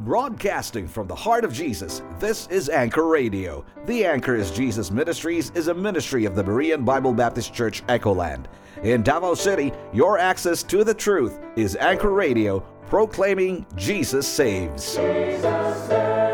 Broadcasting from the heart of Jesus, this is Anchor Radio. The Anchor is Jesus Ministries is a ministry of the Berean Bible Baptist Church, Echoland. In Davao City, your access to the truth is Anchor Radio, proclaiming Jesus saves. Jesus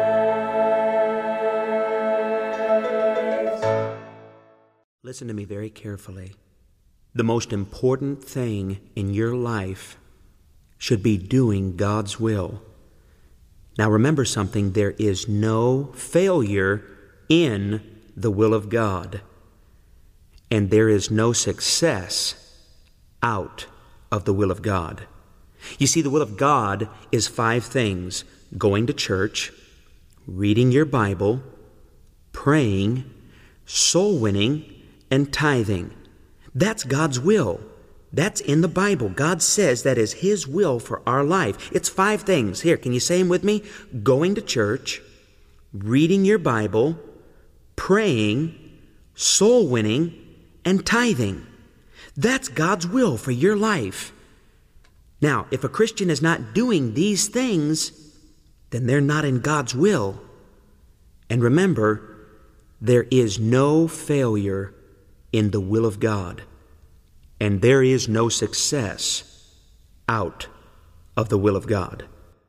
saves. Listen to me very carefully. The most important thing in your life should be doing God's will. Now remember something, there is no failure in the will of God, and there is no success out of the will of God. You see, the will of God is 5 things: going to church, reading your Bible, praying, soul winning, and tithing. That's God's will. That's in the Bible. God says that is His will for our life. It's 5 things. Here, can you say them with me? Going to church, reading your Bible, praying, soul winning, and tithing. That's God's will for your life. Now, if a Christian is not doing these things, then they're not in God's will. And remember, there is no failure in the will of God. And there is no success out of the will of God.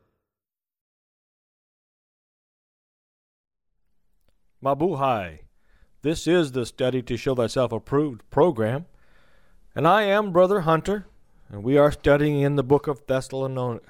Mabuhay. This is the Study to Show Thyself Approved program, and I am Brother Hunter, and we are studying in the book of Thessalonians.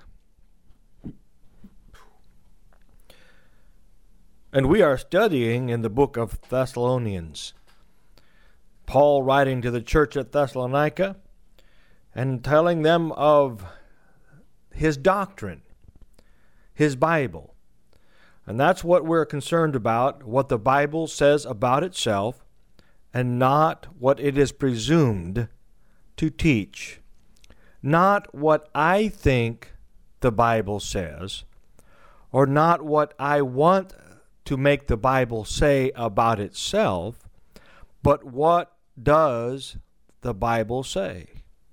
Paul writing to the church at Thessalonica and telling them of his doctrine, his Bible. And that's what we're concerned about, what the Bible says about itself, and not what it is presumed to teach. Not what I think the Bible says, or not what I want to make the Bible say about itself, but what does the Bible say?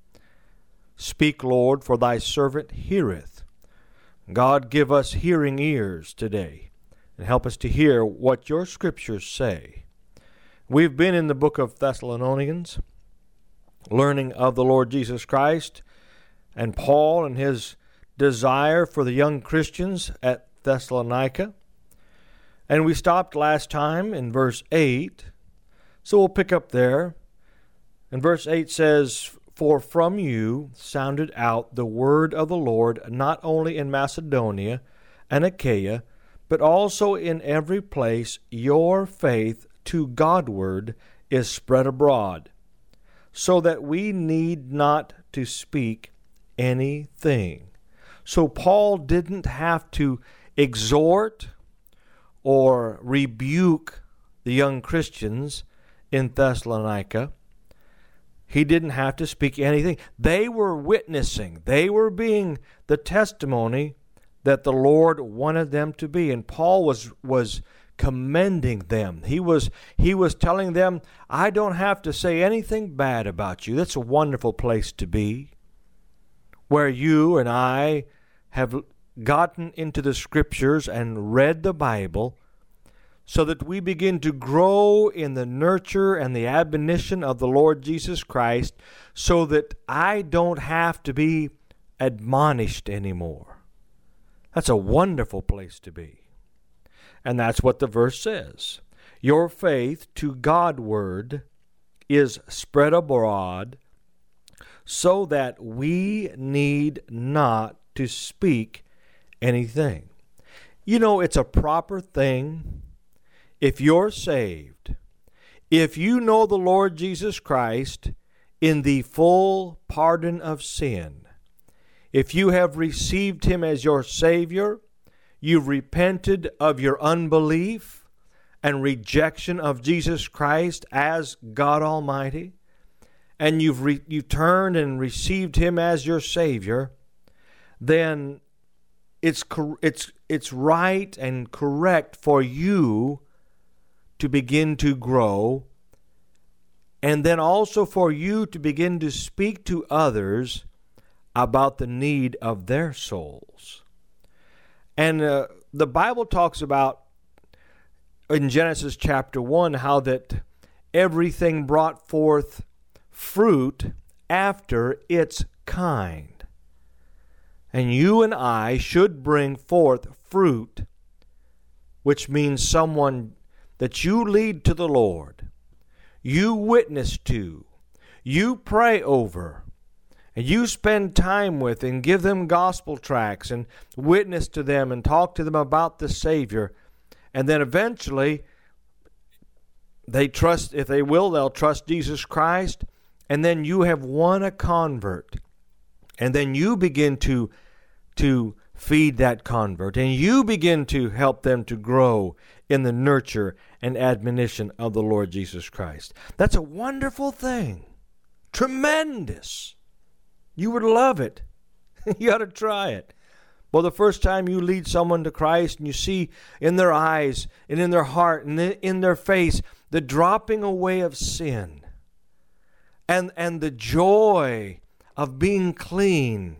Speak, Lord, for thy servant heareth. God, give us hearing ears today and help us to hear what your scriptures say. We've been in the book of Thessalonians, learning of the Lord Jesus Christ and Paul and his desire for the young Christians at Thessalonica. And we stopped last time in verse 8. So we'll pick up there. And verse 8 says, For from you sounded out the word of the Lord, not only in Macedonia and Achaia, but also in every place your faith to Godward is spread abroad, so that we need not to speak anything. So Paul didn't have to exhort or rebuke the young Christians in Thessalonica. He didn't have to speak anything. They were witnessing. They were being the testimony that the Lord wanted them to be. And Paul was commending them. He was telling them, I don't have to say anything bad about you. That's a wonderful place to be, where you and I have gotten into the Scriptures and read the Bible, so that we begin to grow in the nurture and the admonition of the Lord Jesus Christ, so that I don't have to be admonished anymore. That's a wonderful place to be. And that's what the verse says. Your faith to Godward is spread abroad, so that we need not to speak anything. You know, it's a proper thing. If you're saved, if you know the Lord Jesus Christ in the full pardon of sin, if you have received Him as your Savior, you've repented of your unbelief and rejection of Jesus Christ as God Almighty, and you've turned and received Him as your Savior, then it's right and correct for you to begin to grow, and then also for you to begin to speak to others about the need of their souls. And the Bible talks about in Genesis chapter 1 how that everything brought forth fruit after its kind. And you and I should bring forth fruit, which means someone that you lead to the Lord, you witness to, you pray over, and you spend time with and give them gospel tracts and witness to them and talk to them about the Savior. And then eventually they trust, if they will, they'll trust Jesus Christ. And then you have won a convert. And then you begin to feed that convert. And you begin to help them to grow in the nurture and admonition of the Lord Jesus Christ. That's a wonderful thing. Tremendous. You would love it. You ought to try it. Well, the first time you lead someone to Christ and you see in their eyes and in their heart and in their face the dropping away of sin and the joy of being clean.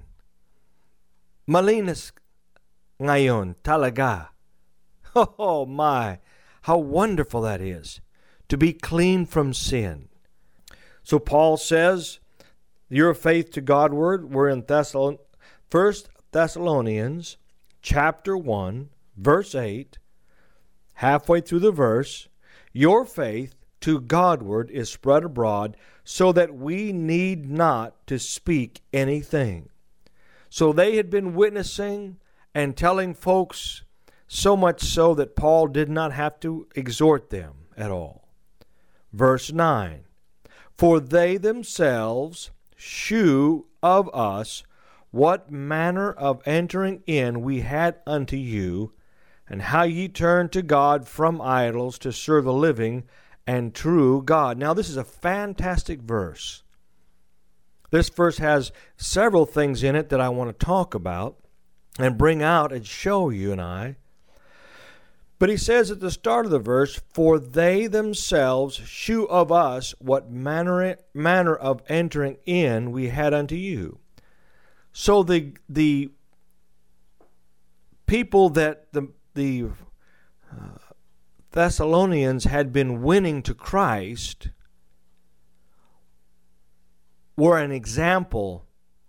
Malinis ngayon talaga. Oh my, how wonderful that is, to be clean from sin. So Paul says, your faith to Godward, we're in 1 Thessalonians chapter 1, verse 8, halfway through the verse, your faith to Godward is spread abroad, so that we need not to speak anything. So they had been witnessing and telling folks, so much so that Paul did not have to exhort them at all. Verse 9, for they themselves shew of us what manner of entering in we had unto you, and how ye turned to God from idols to serve the living and true God. Now this is a fantastic verse. This verse has several things in it that I want to talk about and bring out and show you and I. But he says at the start of the verse, for they themselves shew of us what manner of entering in we had unto you. So the people that the Thessalonians had been winning to Christ were an example.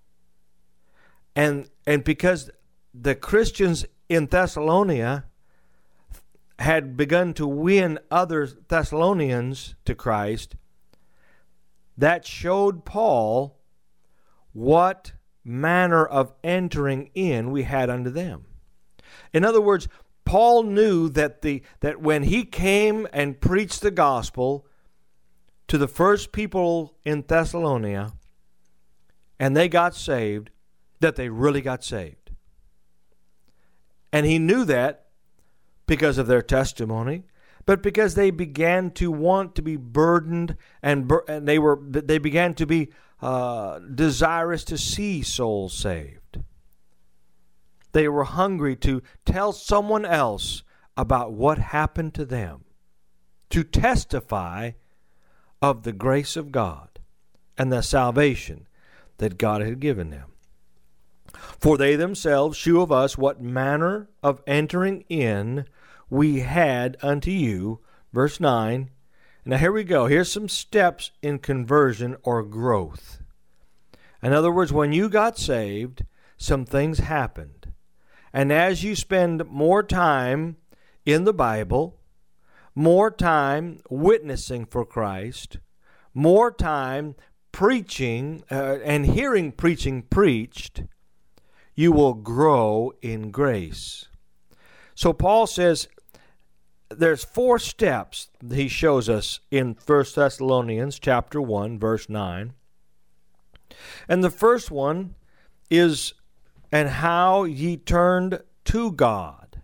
And because the Christians in Thessalonica had begun to win other Thessalonians to Christ, that showed Paul what manner of entering in we had unto them. In other words, Paul knew that when he came and preached the gospel to the first people in Thessalonica, and they got saved, that they really got saved. And he knew that because of their testimony, but because they began to want to be burdened, and they began to be desirous to see souls saved. They were hungry to tell someone else about what happened to them, to testify of the grace of God and the salvation that God had given them. For they themselves shew of us what manner of entering in we had unto you. Verse 9. Now here we go. Here's some steps in conversion or growth. In other words, when you got saved, some things happened. And as you spend more time in the Bible, more time witnessing for Christ, more time preaching and hearing preaching preached, you will grow in grace. So Paul says there's 4 steps he shows us in 1 Thessalonians chapter 1, verse 9. And the first one is, and how ye turned to God.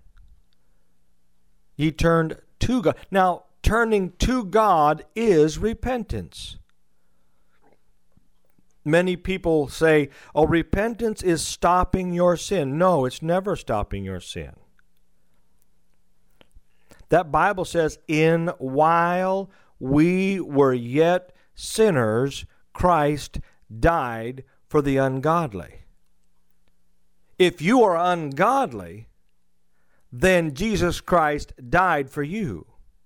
Ye turned to God. Now, turning to God is repentance. Many people say, oh, repentance is stopping your sin. No, it's never stopping your sin. That Bible says, in while we were yet sinners, Christ died for the ungodly. If you are ungodly, then Jesus Christ died for you.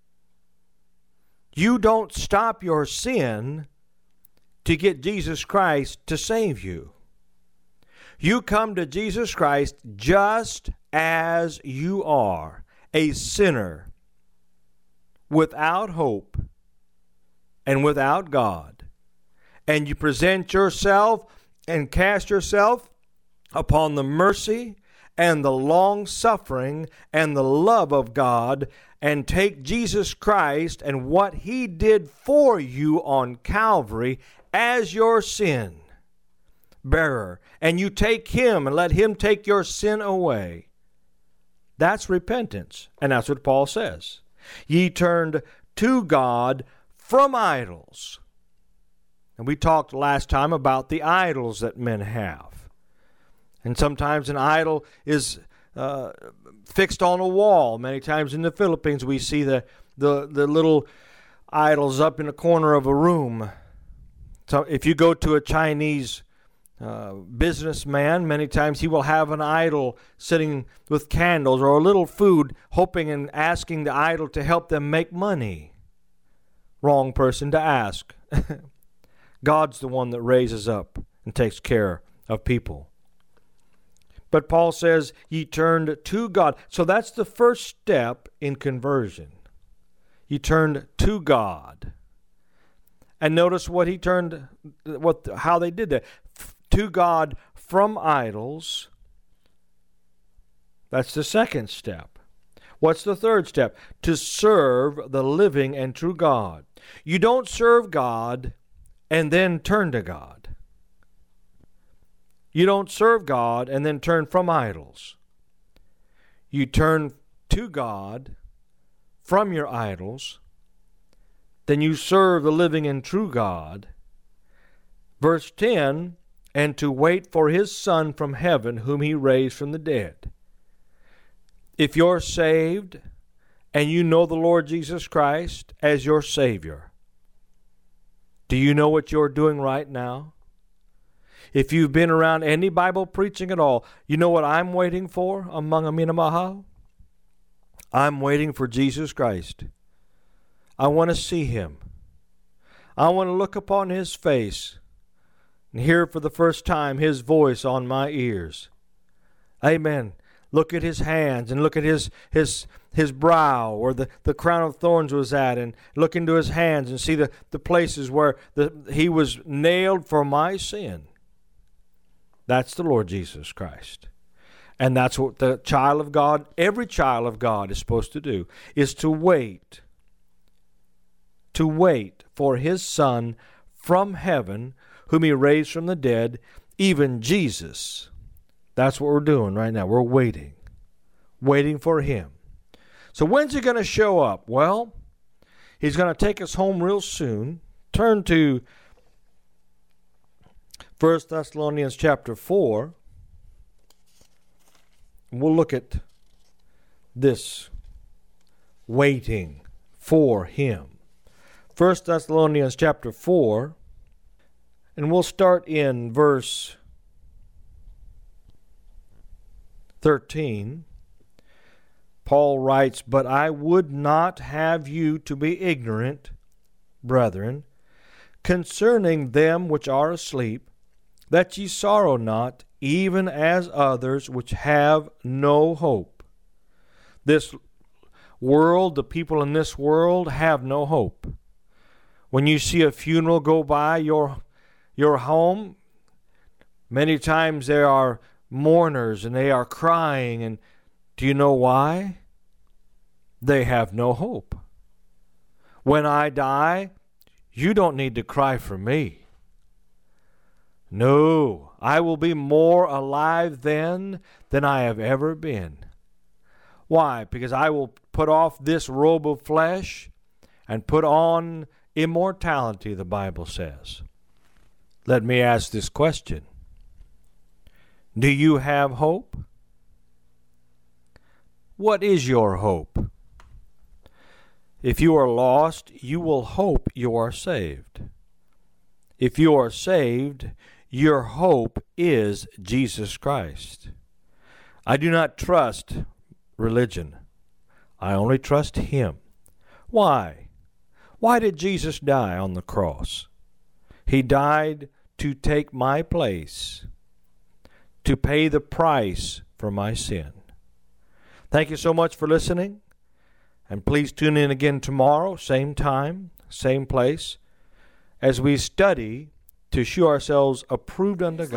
You don't stop your sin to get Jesus Christ to save you. You come to Jesus Christ just as you are, a sinner, without hope and without God. And you present yourself and cast yourself upon the mercy and the long-suffering and the love of God, and take Jesus Christ and what He did for you on Calvary as your sin bearer, and you take Him and let Him take your sin away. That's repentance, and that's what Paul says. Ye turned to God from idols. And we talked last time about the idols that men have. And sometimes an idol is fixed on a wall. Many times in the Philippines we see the little idols up in the corner of a room. So if you go to a Chinese businessman, many times he will have an idol sitting with candles or a little food, hoping and asking the idol to help them make money. Wrong person to ask. God's the one that raises up and takes care of people. But Paul says, ye turned to God. So that's the first step in conversion. He turned to God. And notice what he turned, how they did that. To God from idols. That's the second step. What's the third step? To serve the living and true God. You don't serve God and then turn to God. You don't serve God and then turn from idols. You turn to God from your idols. Then you serve the living and true God. Verse 10, and to wait for His Son from heaven, whom He raised from the dead. If you're saved and you know the Lord Jesus Christ as your Savior, do you know what you're doing right now? If you've been around any Bible preaching at all, you know what I'm waiting for among Minamahal? I'm waiting for Jesus Christ. I want to see Him. I want to look upon His face and hear for the first time His voice on my ears. Amen. Look at His hands and look at His brow where the crown of thorns was at, and look into His hands and see the places where He was nailed for my sin. That's the Lord Jesus Christ. And that's what the child of God, every child of God is supposed to do, is to wait. To wait for His Son from heaven, whom He raised from the dead, even Jesus. That's what we're doing right now. We're waiting. Waiting for Him. So when's He going to show up? Well, He's going to take us home real soon. Turn to 1 Thessalonians chapter 4. And we'll look at this waiting for Him. 1 Thessalonians chapter 4. And we'll start in verse 13. Paul writes, but I would not have you to be ignorant, brethren, concerning them which are asleep, that ye sorrow not, even as others which have no hope. This world, the people in this world have no hope. When you see a funeral go by your home, many times there are mourners and they are crying. And do you know why? They have no hope. When I die, you don't need to cry for me. No, I will be more alive then than I have ever been. Why? Because I will put off this robe of flesh and put on immortality, the Bible says. Let me ask this question. Do you have hope? What is your hope? If you are lost, you will hope you are saved. If you are saved, your hope is Jesus Christ. I do not trust religion. I only trust Him. Why? Why did Jesus die on the cross? He died to take my place, to pay the price for my sin. Thank you so much for listening, and please tune in again tomorrow, same time, same place, as we study to show ourselves approved unto God.